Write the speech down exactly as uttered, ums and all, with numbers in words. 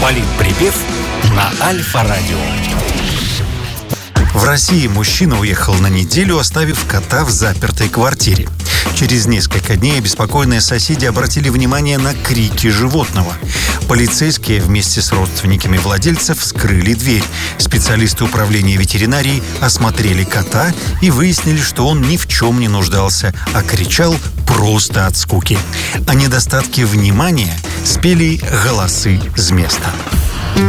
Политприпев на Альфа-радио. В России мужчина уехал на неделю, оставив кота в запертой квартире. Через несколько дней обеспокоенные соседи обратили внимание на крики животного. Полицейские вместе с родственниками владельцев вскрыли дверь. Специалисты управления ветеринарии осмотрели кота и выяснили, что он ни в чем не нуждался, а кричал просто от скуки. О недостатке внимания спели голосы с места.